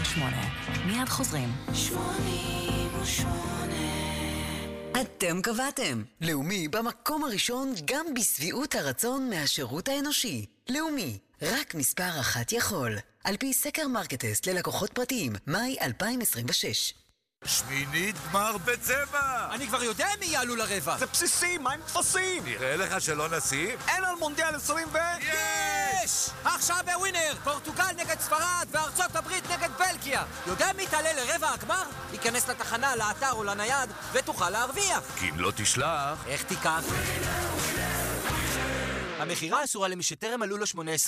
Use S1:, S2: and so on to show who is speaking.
S1: 88. מיד חוזרים. 88. אתם קבעתם. לאומי במקום הראשון גם בסביעות הרצון מהשירות האנושי. לאומי, רק מספר אחת יכול. על פי סקר מרקטסט ללקוחות פרטיים, מאי 2026.
S2: שמינית גמר בצבע!
S3: אני כבר יודע מי יעלו לרבע.
S2: זה בסיסי, מה עם תפסים? נראה לך שלא נשים? אין על מונדיאל 20
S3: יש! עכשיו בווינר! פורטוגל נגד ספרד וארצות הברית נגד בלגיה. יודע מי תעלה לרבע הגמר? ייכנס לתחנה, לאתר או לנייד ותוכל להרוויח.
S2: כי אם לא תשלח...
S3: איך תיקח? המחירה אסורה למי שטרם מלאו לו 18